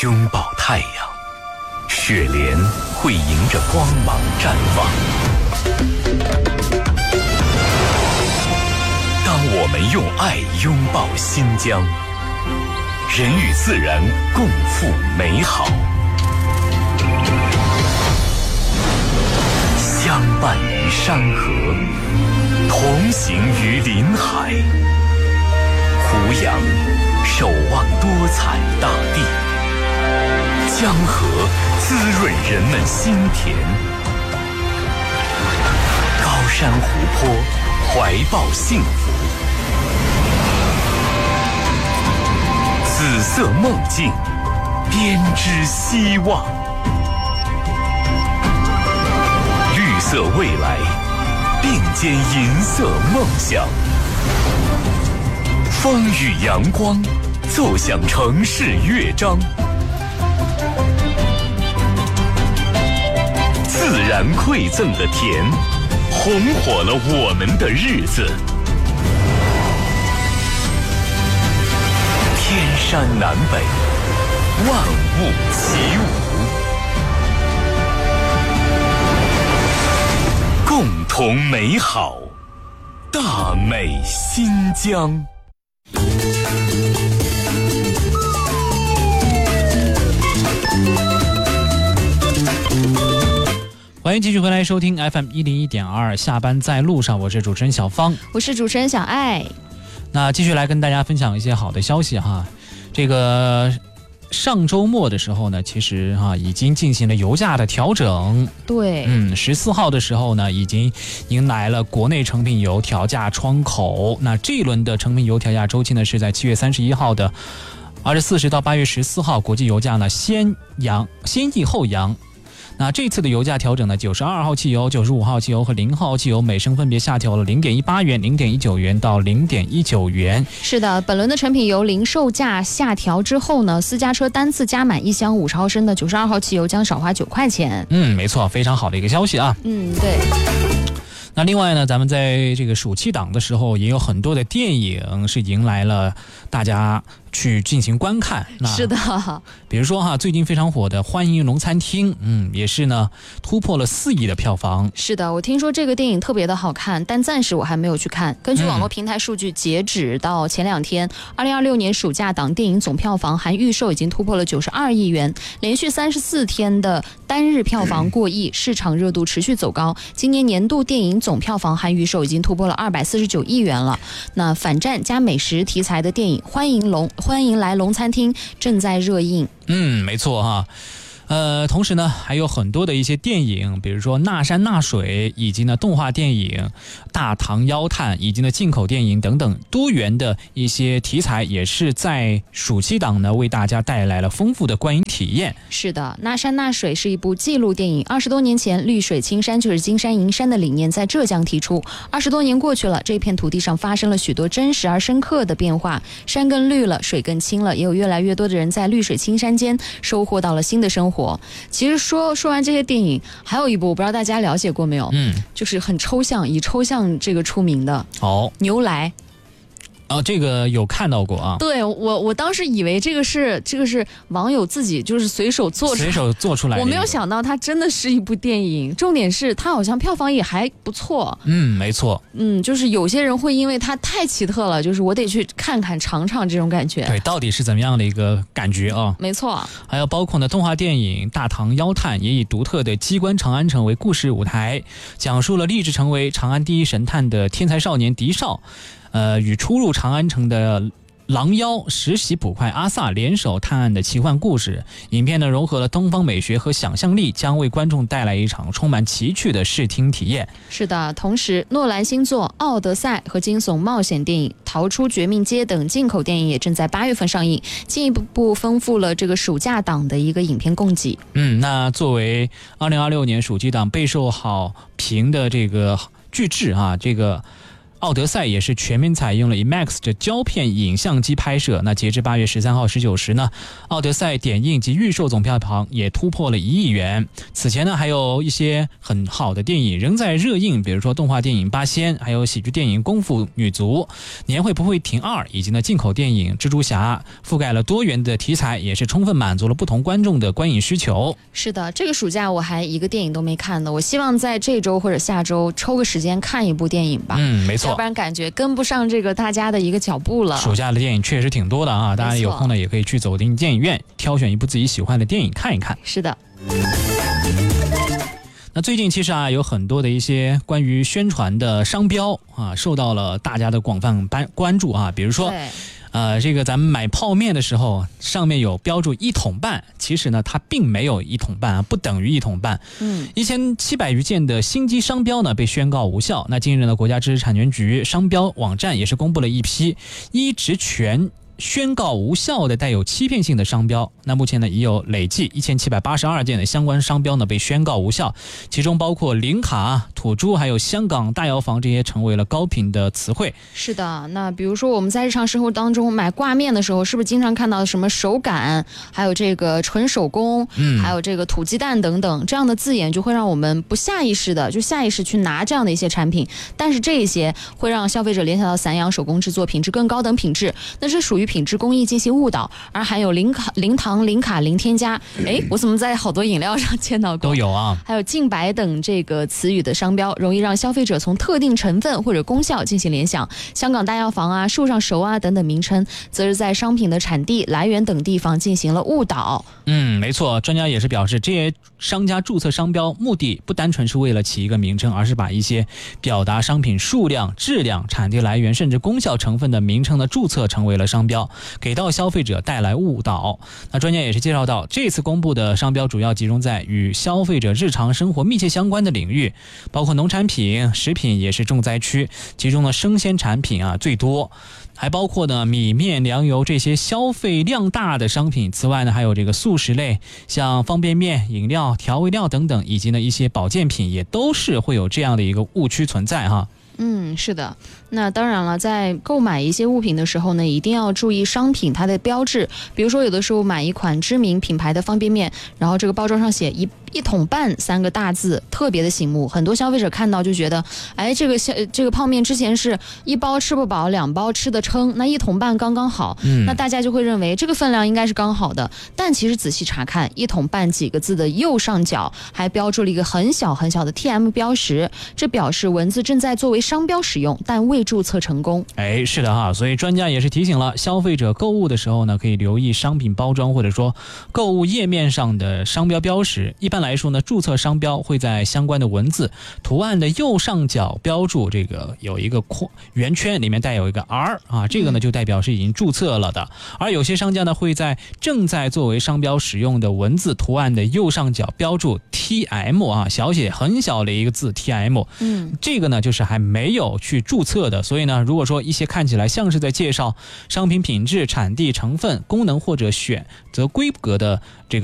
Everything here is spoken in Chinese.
拥抱太阳，雪莲会迎着光芒绽放。当我们用爱拥抱新疆，人与自然共赴美好，相伴于山河，同行于林海，胡杨守望多彩大地，江河滋润人们心田，高山湖泊怀抱幸福，紫色梦境编织希望，绿色未来并肩银色梦想，风雨阳光奏响城市乐章，自然馈赠的甜红火了我们的日子。天山南北，万物齐舞，共同美好，大美新疆。 欢迎继续回来收听 FM101.2 下班在路上，我是主持人小芳， 我是主持人小爱。 那继续来跟大家分享一些好的消息哈。这个上周末的时候呢，其实已经进行了油价的调整。 对 ，14号的时候呢，已经迎来了国内成品油调价窗口。那这一轮的成品油调价周期呢，是在7月31号的24时到8月14号，国际油价呢先抑后扬。那这次的油价调整呢，92号汽油、95号汽油和0号汽油每升分别下调了0.18元、0.19元到0.19元。 是的，本轮的成品油零售价下调之后呢，私家车单次加满1箱50毫升的92号汽油将少花9块钱。 没错，非常好的一个消息啊。 对。 那另外呢，咱们在这个暑期档的时候，也有很多的电影是迎来了大家去进行观看。 是的， 比如说最近非常火的《欢迎龙餐厅》，也是呢突破了4亿的票房。 是的，我听说这个电影特别的好看，但暂时我还没有去看。根据网络平台数据，截止到前2天，2026年暑假档电影总票房含预售已经突破了92亿元，连续34天的单日票房过亿，市场热度持续走高。今年年度电影总票房含预售已经突破了249亿元了。那反战加美食题材的电影《欢迎来龙餐厅》正在热映。 没错哈。同时呢，还有很多的一些电影，比如说《那山那水》，以及呢动画电影《大唐妖探》，以及呢进口电影等等多元的一些题材，也是在暑期档呢为大家带来了丰富的观影体验。 是的，《那山那水》是一部纪录电影，20多年前绿水青山就是金山银山的理念在浙江提出，20多年过去了，这片土地上发生了许多真实而深刻的变化，山更绿了，水更清了，也有越来越多的人在绿水青山间收获到了新的生活。其实说完这些电影，还有一部我不知道大家了解过没有，就是很抽象，以抽象这个出名的牛来。 这个有看到过啊。 对，我当时以为这个是网友自己就是随手做出来的，我没有想到它真的是一部电影。重点是它好像票房也还不错。 没错。 就是有些人会因为它太奇特了，就是我得去看看尝尝这种感觉。 对，到底是怎么样的一个感觉啊？ 没错。还有包括呢动画电影《大唐妖探》，也以独特的机关长安城为故事舞台，讲述了立志成为长安第一神探的天才少年狄少与初入长安城的狼妖实习捕快阿萨联手探案的奇幻故事。影片呢融合了东方美学和想象力，将为观众带来一场充满奇趣的视听体验。 是的，同时诺兰新作《奥德赛》和惊悚冒险电影《逃出绝命街》等进口电影也正在8月份上映，进一步丰富了这个暑假档的一个影片供给。 那作为2026年暑期档备受好评的这个巨制这个奥德赛也是全面采用了 IMAX 的胶片影像机拍摄。那截至8月13号19时呢，奥德赛点映及预售总票房也突破了1亿元。此前呢，还有一些很好的电影仍在热映，比如说动画电影《八仙》，还有喜剧电影《功夫女足》，年会不会停2，以及呢进口电影《蜘蛛侠》，覆盖了多元的题材，也是充分满足了不同观众的观影需求。 是的，这个暑假我还一个电影都没看呢，我希望在这周或者下周抽个时间看一部电影吧。 没错， 要不然感觉跟不上这个大家的一个脚步了。 暑假的电影确实挺多的啊，大家有空呢也可以去走进电影院，挑选一部自己喜欢的电影看一看。 是的。 那最近其实有很多的一些关于宣传的商标受到了大家的广泛关注比如说这个咱们买泡面的时候上面有标注1桶半，其实呢它并没有1桶半不等于1桶半。1700余件的星级商标呢被宣告无效。那近日呢，国家知识产权局商标网站也是公布了一批依职权宣告无效的带有欺骗性的商标。那目前呢已有累计1782件的相关商标呢被宣告无效，其中包括零卡、土猪还有香港大药房，这些成为了高频的词汇。 是的，那比如说我们在日常生活当中买挂面的时候，是不是经常看到什么手感，还有这个纯手工，还有这个土鸡蛋等等这样的字眼，就会让我们不下意识的就下意识去拿这样的一些产品，但是这一些会让消费者联想到散养手工制作品质更高等品质，那是属于品质工艺进行误导，而含有零糖、零卡、零添加。我怎么在好多饮料上见到过？ 都有啊。 还有净白等这个词语的商标，容易让消费者从特定成分或者功效进行联想。香港大药房树上熟等等名称，则是在商品的产地、来源等地方进行了误导。 没错，专家也是表示，这些商家注册商标目的不单纯是为了起一个名称，而是把一些表达商品数量、质量、产地来源甚至功效成分的名称的注册成为了商标，给到消费者带来误导。那专家也是介绍到，这次公布的商标主要集中在与消费者日常生活密切相关的领域，包括农产品、食品也是重灾区，其中呢生鲜产品最多，还包括呢米面、粮油这些消费量大的商品。此外呢还有这个速食类，像方便面、饮料、调味料等等，以及呢一些保健品，也都是会有这样的一个误区存在是的。那当然了，在购买一些物品的时候呢，一定要注意商品它的标志。比如说有的时候买一款知名品牌的方便面，然后这个包装上写一桶半3个大字，特别的醒目，很多消费者看到就觉得这个泡面之前是1包吃不饱2包吃得撑，那1桶半刚刚好，那大家就会认为这个分量应该是刚好的。但其实仔细查看1桶半几个字的右上角还标注了一个很小很小的 TM 标识，这表示文字正在作为商标使用，但未注册成功。 是的所以专家也是提醒了消费者购物的时候呢，可以留意商品包装或者说购物页面上的商标标识。一般来说呢，注册商标会在相关的文字图案的右上角标注这个有一个圆圈，里面带有一个 R 这个呢就代表是已经注册了的。而有些商家呢会在正在作为商标使用的文字图案的右上角标注 TM 小写很小的一个字 TM，这个呢就是还没有去注册的。所以呢，如果说一些看起来像是在介绍商品品质、产地、成分、功能或者选择规格的这个